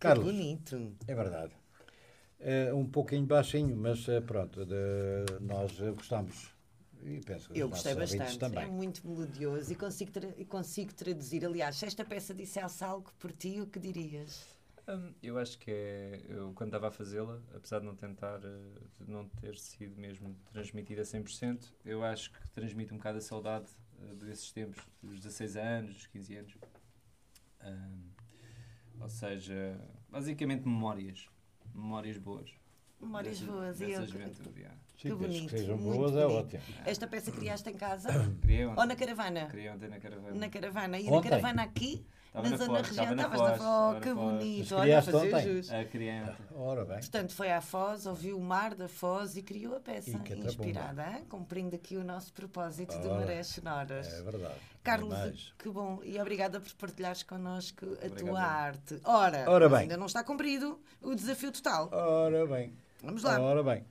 Carlos, bonito. é verdade. Um pouquinho baixinho, mas pronto, nós gostamos. E penso que Eu os gostei nossos ouvintes bastante. também. É muito melodioso e consigo traduzir. Aliás, se esta peça dissesse algo por ti, o que dirias? Eu acho que eu quando estava a fazê-la, apesar de não tentar, de não ter sido mesmo transmitida a 100%, eu acho que transmite um bocado a saudade desses tempos, dos 16 anos, dos 15 anos. Ou seja, basicamente memórias boas. Memórias boas. Dessa juventude, yeah. Que Sim, desde bonito. que sejam Muito boas, é bonito. ótimo. Esta peça criaste em casa? Criei ontem. Ou na caravana? Criei ontem na caravana. Na caravana. E Ontem? na caravana aqui? Estava na na zona Foz, região? estava na Estavas na Foz, Foz. estava Que na Foz. bonito. Mas Olha, criaste fazer ontem? jus. Criei ontem. Ora bem. Portanto, foi à Foz, ouviu o mar da Foz e criou a peça E que inspirada, hein? Cumprindo aqui o nosso propósito de Ora, Marés Sonoras. É verdade. Carlos, Mas, que bom. E obrigada por partilhares connosco a Obrigado. tua arte. Ora Ora mas bem. ainda não está cumprido o desafio total. ora bem. Vamos lá. Ora bem.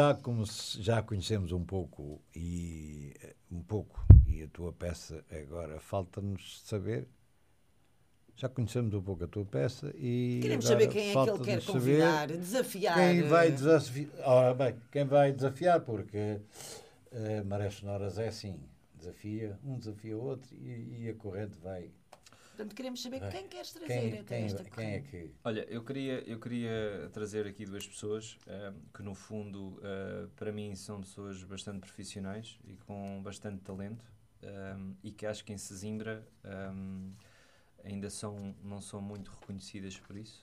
Já conhecemos um pouco e a tua peça agora falta-nos saber. Já conhecemos um pouco a tua peça e Queremos agora saber quem é que ele falta-nos quer saber convidar, desafiar. quem vai desafiar. Ora bem, quem vai desafiar, porque Marés Sonoras é assim, um desafia o outro e a corrente vai. Portanto, queremos saber quem queres trazer Quem, até esta quem é corrente. que. Olha, eu queria trazer aqui duas pessoas que, no fundo, para mim são pessoas bastante profissionais e com bastante talento e que acho que em Sesimbra ainda não são muito reconhecidas por isso.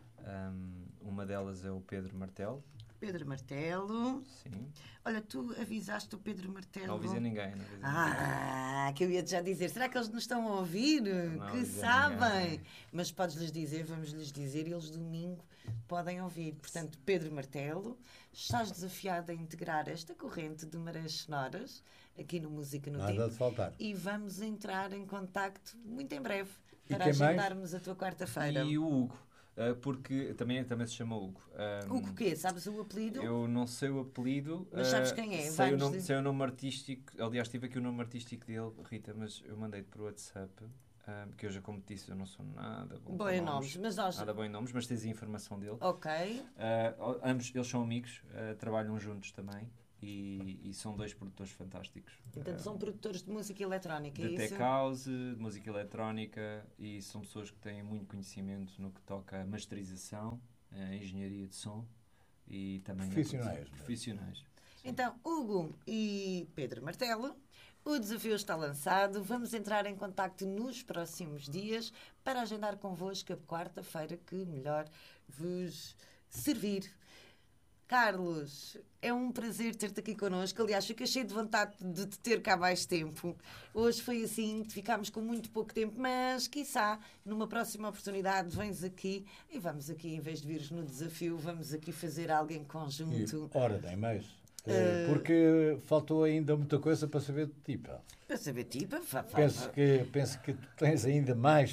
Uma delas é o Pedro Martelo. Pedro Martelo. Sim. Olha, tu avisaste o Pedro Martelo. Não avisei ninguém. Que eu ia-te já dizer. Será que eles nos estão a ouvir? Não Que avisei sabem. ninguém. Mas podes-lhes dizer, vamos-lhes dizer, e eles domingo podem ouvir. Portanto, Pedro Martelo, estás desafiado a integrar esta corrente de Marés Sonoras aqui no Música no Nada Tempo. de faltar. E vamos entrar em contacto muito em breve E para quem mais? agendarmos a tua quarta-feira. E o Hugo, porque também se chama Hugo. Hugo o quê? Sabes o apelido? Eu não sei o apelido. Mas sabes quem é? Sei o, Vai-nos nome, dizer. sei o nome artístico. Aliás, tive aqui o nome artístico dele, Rita, mas eu mandei-te por WhatsApp. Porque eu já, como te disse, eu não sou nada bom Bom em com nomes, mas nós... Nada bom em nomes, mas tens a informação dele. Ok. Ambos, eles são amigos, trabalham juntos também. E são dois produtores fantásticos. Então são produtores de música eletrónica, é De isso? tech house, de música eletrónica, e são pessoas que têm muito conhecimento no que toca a masterização, a engenharia de som e também profissionais. Então, Hugo e Pedro Martelo, o desafio está lançado. Vamos entrar em contacto nos próximos dias para agendar convosco a quarta-feira que melhor vos servir. Carlos, é um prazer ter-te aqui connosco. Aliás, fiquei cheio de vontade de te ter cá mais tempo. Hoje foi assim, ficámos com muito pouco tempo, mas, quiçá, numa próxima oportunidade, vens aqui e vamos aqui, em vez de vires no desafio, vamos aqui fazer algo em conjunto. Ora, nem mais. Porque faltou ainda muita coisa para saber de ti, pá. Para saber, tipo, Penso que tu tens ainda mais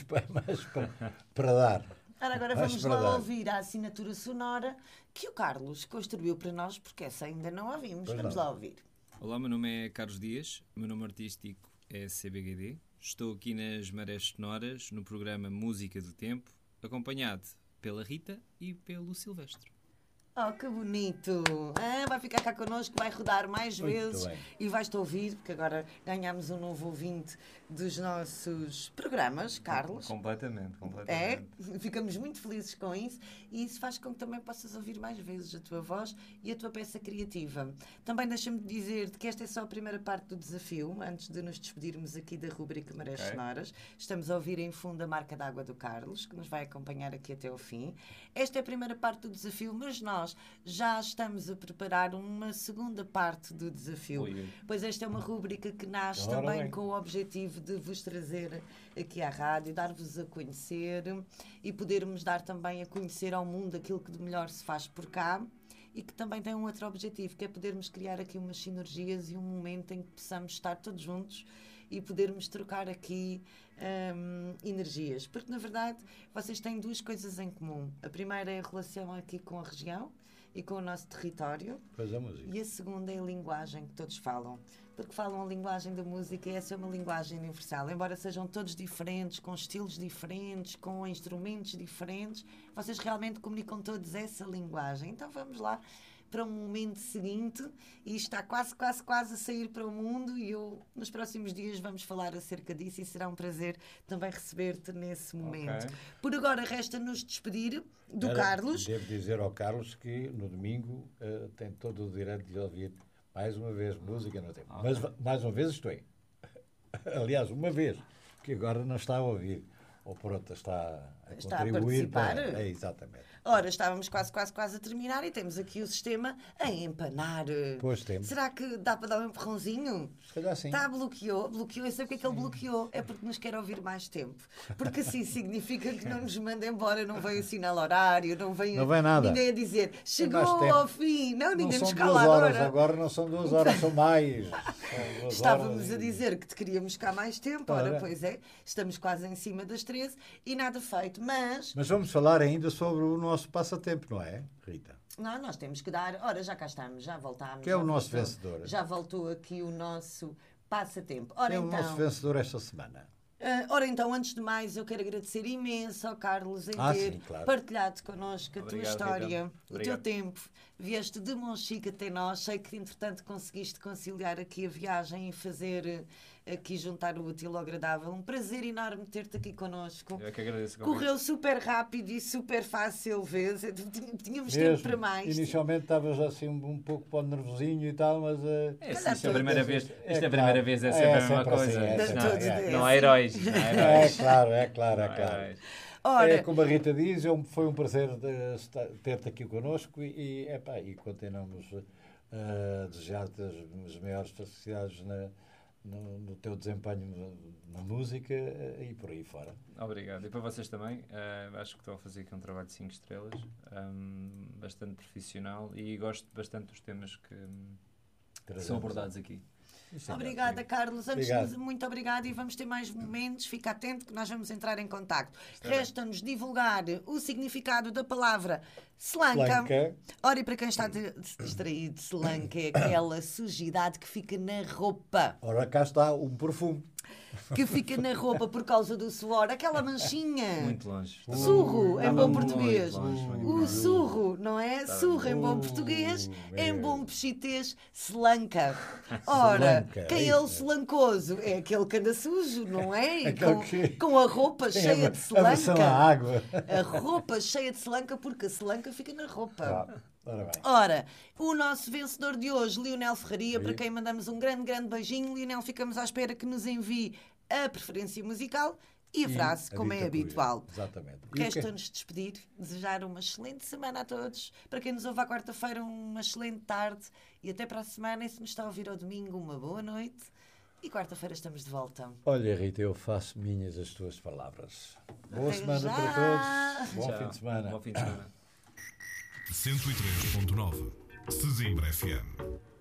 para dar. Agora Vais vamos para lá dar. ouvir a assinatura sonora que o Carlos construiu para nós, porque essa ainda não a ouvimos. Pois Vamos não. lá ouvir. Olá, meu nome é Carlos Dias, o meu nome artístico é CBGD. Estou aqui nas Marés Sonoras, no programa Música do Tempo, acompanhado pela Rita e pelo Silvestre. Oh, que bonito! Vai ficar cá connosco, vai rodar mais Muito vezes bem. e vais-te ouvir, porque agora ganhámos um novo ouvinte dos nossos programas, Carlos. Completamente. É, ficamos muito felizes com isso e isso faz com que também possas ouvir mais vezes a tua voz e a tua peça criativa. Também deixa-me dizer-te que esta é só a primeira parte do desafio, antes de nos despedirmos aqui da rubrica Marés Sonoras. Estamos a ouvir em fundo a marca d'água do Carlos, que nos vai acompanhar aqui até ao fim. Esta é a primeira parte do desafio, mas nós já estamos a preparar uma segunda parte do desafio. Ui. Pois esta é uma rubrica que nasce Ora também bem. com o objetivo de vos trazer aqui à rádio, dar-vos a conhecer e podermos dar também a conhecer ao mundo aquilo que de melhor se faz por cá e que também tem um outro objetivo, que é podermos criar aqui umas sinergias e um momento em que possamos estar todos juntos e podermos trocar aqui energias. Porque, na verdade, vocês têm duas coisas em comum. A primeira é a relação aqui com a região, e com o nosso território. Pois a música. E a segunda é a linguagem que todos falam. Porque falam a linguagem da música e essa é uma linguagem universal. Embora sejam todos diferentes, com estilos diferentes, com instrumentos diferentes, vocês realmente comunicam todos essa linguagem. Então vamos lá para um momento seguinte e está quase a sair para o mundo e nos próximos dias vamos falar acerca disso e será um prazer também receber-te nesse momento. Ok. Por agora resta-nos despedir do Carlos. Devo dizer ao Carlos que no domingo tem todo o direito de ouvir mais uma vez música no tempo. Mas mais uma vez isto é. Aliás, uma vez, que agora não está a ouvir. Ou pronto, está a contribuir participar. para... exatamente. Ora, estávamos quase a terminar e temos aqui o sistema a empanar. Pois temos. Será que dá para dar um empurrãozinho? Se calhar sim. Bloqueou. Eu sei porque é que ele bloqueou. É porque nos quer ouvir mais tempo. Porque assim significa que não nos manda embora, não vem o sinal horário, não vem nada. Ninguém a dizer chegou mais ao fim. Não, ninguém nos são cala 2 horas, agora. agora não são 2 horas, são mais. Estávamos a dizer que te queríamos cá mais tempo. Ora, Ora. pois é, estamos quase em cima das 13 e nada feito. Mas vamos falar ainda sobre o nosso passatempo, não é, Rita? não, nós temos que dar. Ora, já cá estamos, já voltámos. Que é já o nosso voltou- vencedor. Já voltou aqui o nosso passatempo. Ora, Quem é o então. nosso vencedor esta semana? Ora, então, antes de mais, eu quero agradecer imenso ao Carlos em ter Sim, claro. partilhado connosco a tua Obrigado, história, Rita. o teu Obrigado. tempo. Vieste de Monchique até nós. Sei que, entretanto, conseguiste conciliar aqui a viagem e fazer aqui juntar o útil ao agradável. Um prazer enorme ter-te aqui connosco. Eu é que agradeço o convite. Correu super rápido e super fácil, vês? Tínhamos tempo Mesmo. para mais. Inicialmente estavas assim um pouco para o nervosinho e tal, mas... É, Calhar isto é a primeira todas- vez, é isto é a claro. primeira vez, é sempre É a mesma sempre assim, coisa. é sempre não, assim. não há heróis. Não há heróis. É claro. Não há heróis. Ora, É como a Rita diz, foi um prazer ter-te aqui connosco e continuamos a desejar-te as maiores felicidades no teu desempenho na música e por aí fora. Obrigado. E para vocês também, acho que estão a fazer aqui um trabalho de 5 estrelas, bastante profissional e gosto bastante dos temas que são abordados aqui. Isso é obrigada, verdade. Carlos. Antes Obrigado. de muito obrigada e vamos ter mais momentos. Fica atento que nós vamos entrar em contacto. Resta-nos divulgar o significado da palavra slanca. Slanca. Ora, e para quem está distraído, slanca é aquela sujidade que fica na roupa. Ora, cá está um perfume. Que fica na roupa por causa do suor. Aquela manchinha. Muito longe. Surro, em Estava bom muito português. longe, muito O longe. surro, não é? Surro em bom português, em bom pechitês, slanca. Ora, Slanca, quem é é o isso. slancoso? É aquele que anda sujo, não é? E Aquele que- com a roupa cheia de A versão à slanca. água. A roupa cheia de slanca, porque a slanca fica na roupa. Ora bem. Ora, o nosso vencedor de hoje, Lionel Ferraria, para quem mandamos um grande beijinho. Lionel, ficamos à espera que nos envie a preferência musical e a frase, E a como é dita habitual. poesia. Exatamente. E o que- Resta-nos despedir, desejar uma excelente semana a todos. Para quem nos ouve à quarta-feira, uma excelente tarde e até para a semana. E se nos está a ouvir ao domingo, uma boa noite. E quarta-feira estamos de volta. Olha, Rita, eu faço minhas as tuas palavras. Boa Até semana já. para todos. Bom Tchau. fim de semana. Bom fim de semana. 103.9 Sesimbra FM.